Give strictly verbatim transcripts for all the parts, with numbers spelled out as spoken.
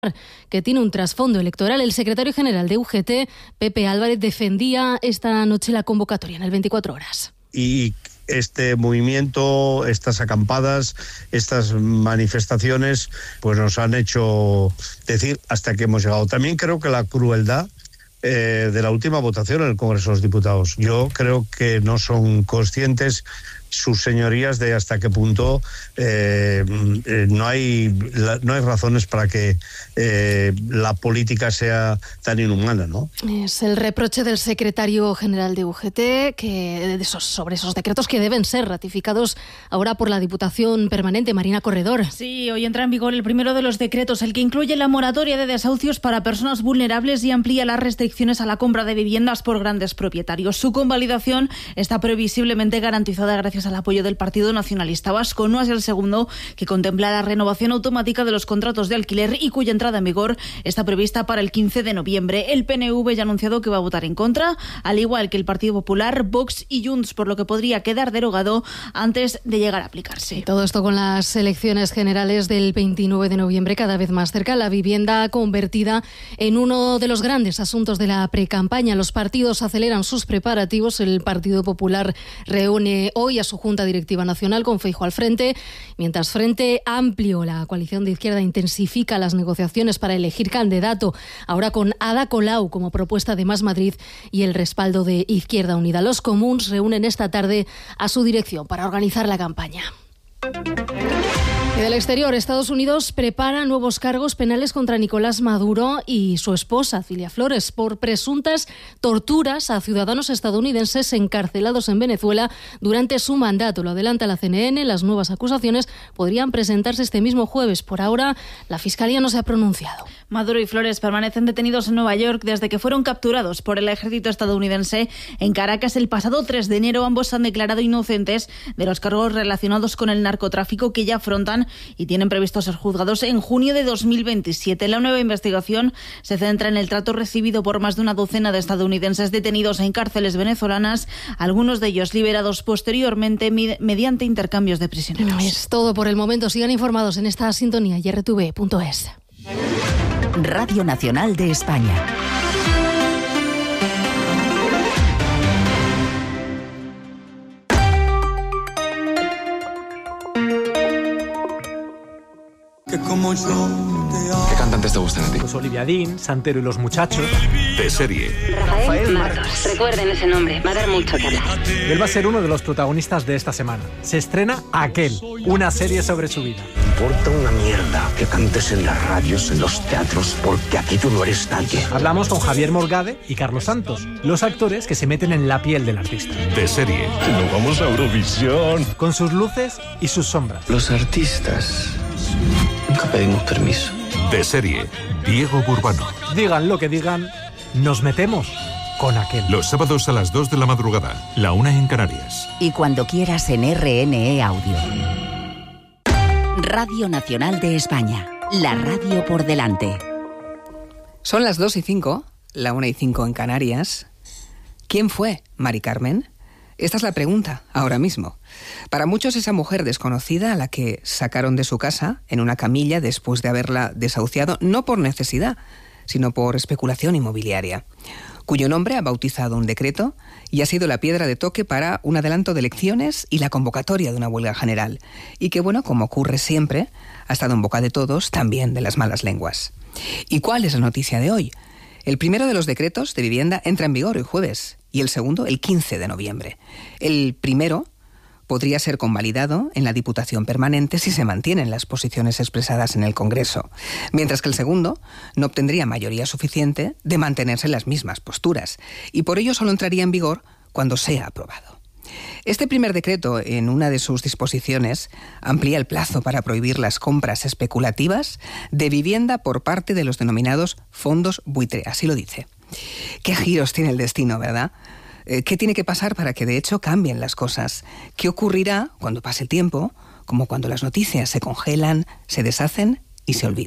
que tiene un trasfondo electoral. El secretario general de U G T, Pepe Álvarez, defendía esta noche la convocatoria en el veinticuatro horas. Y este movimiento, estas acampadas, estas manifestaciones, pues nos han hecho decir hasta que hemos llegado. También creo que la crueldad eh, de la última votación en el Congreso de los Diputados. Yo creo que no son conscientes sus señorías de hasta qué punto eh, eh, no hay la, no hay razones para que eh, la política sea tan inhumana, ¿no? Es el reproche del secretario general de U G T que de esos, sobre esos decretos que deben ser ratificados ahora por la Diputación Permanente. Marina Corredor. Sí, hoy entra en vigor el primero de los decretos, el que incluye la moratoria de desahucios para personas vulnerables y amplía las restricciones a la compra de viviendas por grandes propietarios. Su convalidación está previsiblemente garantizada gracias al apoyo del Partido Nacionalista Vasco. No es el segundo, que contempla la renovación automática de los contratos de alquiler y cuya entrada en vigor está prevista para el quince de noviembre. El P N V ya ha anunciado que va a votar en contra, al igual que el Partido Popular, Vox y Junts, por lo que podría quedar derogado antes de llegar a aplicarse. Y todo esto con las elecciones generales del veintinueve de noviembre cada vez más cerca. La vivienda convertida en uno de los grandes asuntos de la precampaña. Los partidos aceleran sus preparativos. El Partido Popular reúne hoy a su Junta Directiva Nacional con Feijóo al frente, mientras Frente Amplio, la coalición de izquierda, intensifica las negociaciones para elegir candidato, ahora con Ada Colau como propuesta de Más Madrid y el respaldo de Izquierda Unida. Los comuns reúnen esta tarde a su dirección para organizar la campaña. Y del exterior, Estados Unidos prepara nuevos cargos penales contra Nicolás Maduro y su esposa, Cilia Flores, por presuntas torturas a ciudadanos estadounidenses encarcelados en Venezuela durante su mandato. Lo adelanta la C N N. Las nuevas acusaciones podrían presentarse este mismo jueves. Por ahora, la Fiscalía no se ha pronunciado. Maduro y Flores permanecen detenidos en Nueva York desde que fueron capturados por el ejército estadounidense en Caracas el pasado tres de enero. Ambos han declarado inocentes de los cargos relacionados con el narcotráfico que ya afrontan y tienen previsto ser juzgados en junio de dos mil veintisiete. La nueva investigación se centra en el trato recibido por más de una docena de estadounidenses detenidos en cárceles venezolanas, algunos de ellos liberados posteriormente mediante intercambios de prisioneros. Es todo por el momento. Sigan informados en esta sintonía y r t v punto es. Radio Nacional de España. Como yo te amo. ¿Qué cantantes te gustan a ti? Pues Olivia Dean, Santero y los Muchachos. De serie. Rafael Martos. Recuerden ese nombre, va a dar mucho que hablar. Él va a ser uno de los protagonistas de esta semana. Se estrena Aquel, una serie sobre su vida. Importa una mierda que cantes en las radios, en los teatros, porque aquí tú no eres nadie. Hablamos con Javier Morgade y Carlos Santos, los actores que se meten en la piel del artista. De serie. Nos vamos a Eurovisión. Con sus luces y sus sombras. Los artistas nunca pedimos permiso. De serie, Diego Burbano. Digan lo que digan, nos metemos con Aquel. Los sábados a las dos de la madrugada, la una en Canarias. Y cuando quieras en R N E Audio. Radio Nacional de España, la radio por delante. Son las dos y cinco, la una y cinco en Canarias. ¿Quién fue Mari Carmen? Esta es la pregunta, ahora mismo. Para muchos, esa mujer desconocida a la que sacaron de su casa en una camilla después de haberla desahuciado, no por necesidad, sino por especulación inmobiliaria, cuyo nombre ha bautizado un decreto y ha sido la piedra de toque para un adelanto de elecciones y la convocatoria de una huelga general. Y que, bueno, como ocurre siempre, ha estado en boca de todos, también de las malas lenguas. ¿Y cuál es la noticia de hoy? El primero de los decretos de vivienda entra en vigor el jueves y el segundo el quince de noviembre. El primero podría ser convalidado en la Diputación Permanente si se mantienen las posiciones expresadas en el Congreso, mientras que el segundo no obtendría mayoría suficiente de mantenerse las mismas posturas y por ello solo entraría en vigor cuando sea aprobado. Este primer decreto, en una de sus disposiciones, amplía el plazo para prohibir las compras especulativas de vivienda por parte de los denominados fondos buitre, así lo dice. Qué giros tiene el destino, ¿verdad? ¿Qué tiene que pasar para que de hecho cambien las cosas? ¿Qué ocurrirá cuando pase el tiempo, como cuando las noticias se congelan, se deshacen y se olvidan?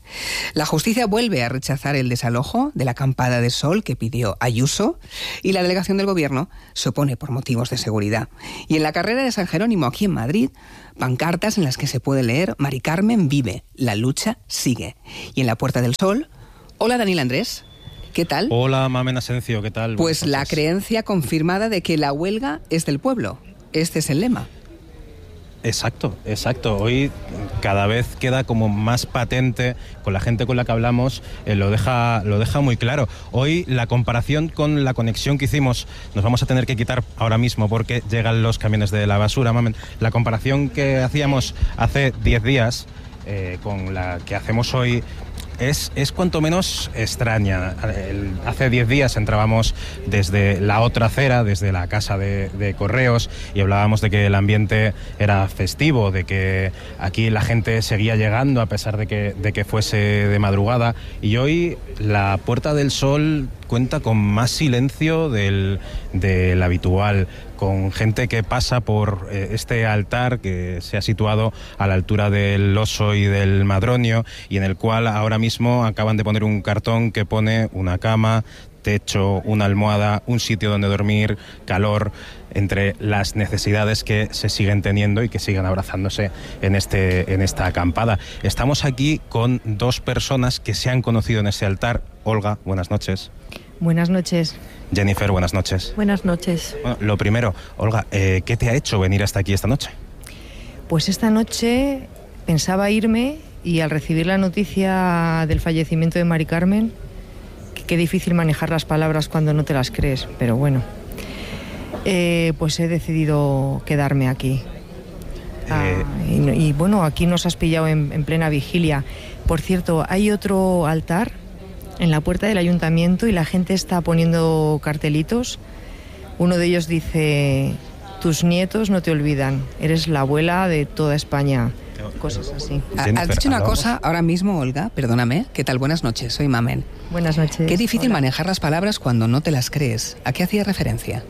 La justicia vuelve a rechazar el desalojo de la acampada de sol que pidió Ayuso y la delegación del gobierno se opone por motivos de seguridad. Y en la carrera de San Jerónimo, aquí en Madrid, pancartas en las que se puede leer Mari Carmen vive, la lucha sigue. Y en la Puerta del Sol, hola Daniel Andrés, ¿qué tal? Hola Mamen Asencio, ¿qué tal? Pues la creencia confirmada de que la huelga es del pueblo. Este es el lema. Exacto, exacto. Hoy cada vez queda como más patente, con la gente con la que hablamos, eh, lo deja, lo deja muy claro. Hoy la comparación con la conexión que hicimos, nos vamos a tener que quitar ahora mismo porque llegan los camiones de la basura, mamen. La comparación que hacíamos hace diez días eh, con la que hacemos hoy Es, es cuanto menos extraña. El, hace diez días entrábamos desde la otra acera, desde la casa de, de Correos, y hablábamos de que el ambiente era festivo, de que aquí la gente seguía llegando a pesar de que, de que fuese de madrugada. Y hoy la Puerta del Sol cuenta con más silencio del, del habitual, con gente que pasa por eh, este altar que se ha situado a la altura del Oso y del Madronio, y en el cual ahora mismo acaban de poner un cartón que pone una cama, techo, una almohada, un sitio donde dormir, calor, entre las necesidades que se siguen teniendo y que siguen abrazándose en, este, en esta acampada. Estamos aquí con dos personas que se han conocido en ese altar. Olga, buenas noches. Buenas noches. Jennifer, buenas noches. Buenas noches. Bueno, lo primero, Olga, eh, ¿qué te ha hecho venir hasta aquí esta noche? Pues esta noche pensaba irme y al recibir la noticia del fallecimiento de Mari Carmen, que qué difícil manejar las palabras cuando no te las crees, pero bueno, eh, pues he decidido quedarme aquí. Eh... Ah, y, y bueno, aquí nos has pillado en, en plena vigilia. Por cierto, hay otro altar en la puerta del ayuntamiento y la gente está poniendo cartelitos. Uno de ellos dice: tus nietos no te olvidan, eres la abuela de toda España. Cosas así. Has dicho una cosa ahora mismo, Olga, perdóname. ¿Qué tal? Buenas noches, soy Mamen. Buenas noches. Qué difícil Hola. Manejar las palabras cuando no te las crees. ¿A qué hacía referencia?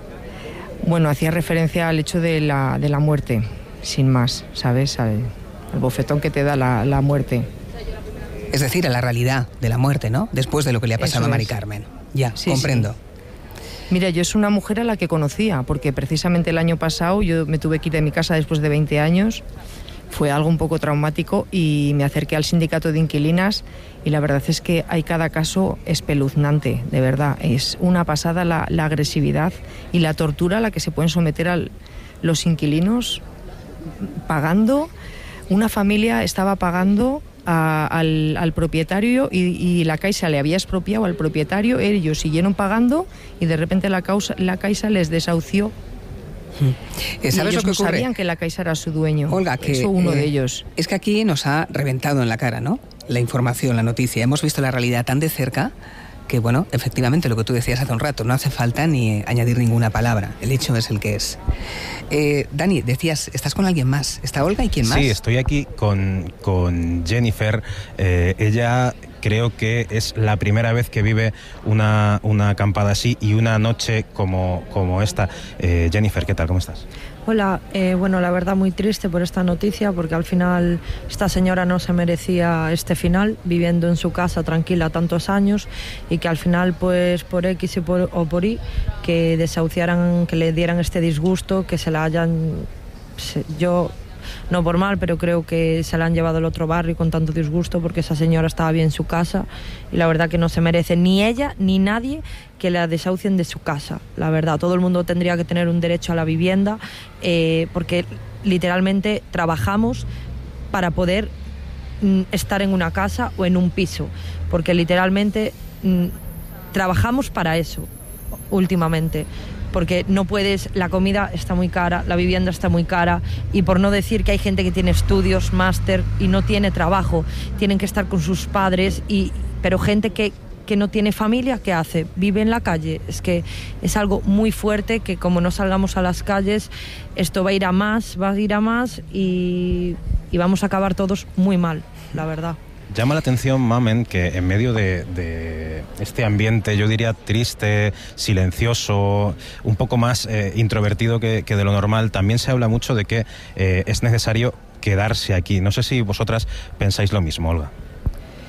Bueno, hacía referencia al hecho de la, de la muerte, sin más, ¿sabes? Al, al bofetón que te da la, la muerte. Es decir, a la realidad de la muerte, ¿no? Después de lo que le ha pasado Eso a Mari es. Carmen. Ya, sí, comprendo. Sí. Mira, yo es una mujer a la que conocía, porque precisamente el año pasado yo me tuve que ir de mi casa después de veinte años. Fue algo un poco traumático y me acerqué al sindicato de inquilinas y la verdad es que hay cada caso espeluznante, de verdad. Es una pasada la, la agresividad y la tortura a la que se pueden someter a los inquilinos pagando. Una familia estaba pagando a, al, al propietario y, y la Caixa le había expropiado al propietario, ellos siguieron pagando y de repente la, causa, la Caixa les desahució. ¿Sabes y ellos lo que no ocurre? sabían que la Caixa era su dueño. Olga, que Eso uno eh, de ellos. Es que aquí nos ha reventado en la cara, ¿no? La información, la noticia. Hemos visto la realidad tan de cerca que, bueno, efectivamente, lo que tú decías hace un rato, no hace falta ni añadir ninguna palabra. El hecho es el que es. Eh, Dani, decías, estás con alguien más. ¿Está Olga y quién más? Sí, estoy aquí con, con Jennifer. Eh, ella creo que es la primera vez que vive una, una acampada así y una noche como, como esta. Eh, Jennifer, ¿qué tal? ¿Cómo estás? Hola, eh, bueno, la verdad muy triste por esta noticia porque al final esta señora no se merecía este final, viviendo en su casa tranquila tantos años y que al final pues por X y por, o por Y que desahuciaran, que le dieran este disgusto, que se la hayan... Se, yo... No por mal, pero creo que se la han llevado al otro barrio con tanto disgusto porque esa señora estaba bien en su casa y la verdad que no se merece ni ella ni nadie que la desahucien de su casa. La verdad, todo el mundo tendría que tener un derecho a la vivienda eh, porque literalmente trabajamos para poder mm, estar en una casa o en un piso, porque literalmente mm, trabajamos para eso últimamente. Porque no puedes, la comida está muy cara, la vivienda está muy cara y por no decir que hay gente que tiene estudios, máster y no tiene trabajo, tienen que estar con sus padres, y, pero gente que, que no tiene familia, ¿qué hace? Vive en la calle. Es que es algo muy fuerte que como no salgamos a las calles, esto va a ir a más, va a ir a más y, y vamos a acabar todos muy mal, la verdad. Llama la atención, Mamen, que en medio de, de este ambiente, yo diría triste, silencioso, un poco más eh, introvertido que, que de lo normal, también se habla mucho de que eh, es necesario quedarse aquí. No sé si vosotras pensáis lo mismo, Olga.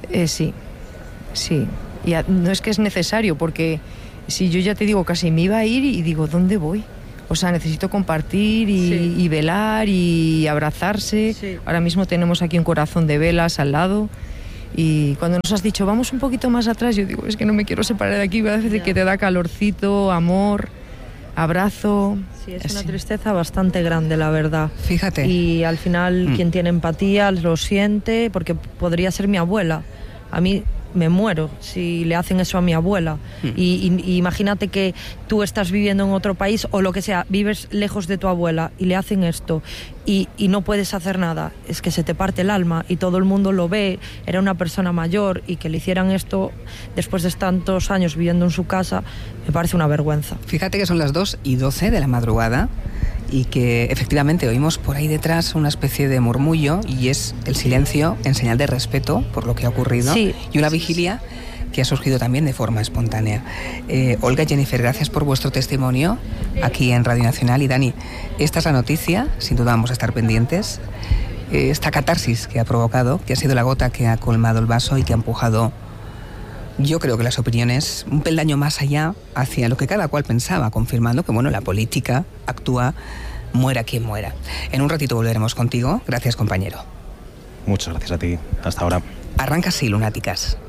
Eh, sí, sí. Y a, no es que es necesario, porque si yo ya te digo, casi me iba a ir y digo, ¿dónde voy? O sea, necesito compartir y, sí. y velar y abrazarse. Sí. Ahora mismo tenemos aquí un corazón de velas al lado. Y cuando nos has dicho, vamos un poquito más atrás, yo digo, es que no me quiero separar de aquí. Voy a decir que te da calorcito, amor, abrazo. Sí, es una tristeza bastante grande, la verdad. Fíjate. Y al final, mm. quien tiene empatía lo siente, porque podría ser mi abuela. A mí me muero si le hacen eso a mi abuela. Mm. Y, y, y imagínate que tú estás viviendo en otro país o lo que sea, vives lejos de tu abuela y le hacen esto y, y no puedes hacer nada. Es que se te parte el alma y todo el mundo lo ve. Era una persona mayor y que le hicieran esto después de tantos años viviendo en su casa, me parece una vergüenza. Fíjate que son las dos y doce de la madrugada y que efectivamente oímos por ahí detrás una especie de murmullo y es el silencio en señal de respeto por lo que ha ocurrido sí, y una vigilia que ha surgido también de forma espontánea. Eh, Olga, Jennifer, gracias por vuestro testimonio aquí en Radio Nacional. Y Dani, esta es la noticia, sin duda vamos a estar pendientes. Eh, esta catarsis que ha provocado, que ha sido la gota que ha colmado el vaso y que ha empujado, yo creo que las opiniones un peldaño más allá hacia lo que cada cual pensaba, confirmando que bueno, la política actúa muera quien muera. En un ratito volveremos contigo. Gracias, compañero. Muchas gracias a ti. Hasta ahora. Arranca así, Lunáticas.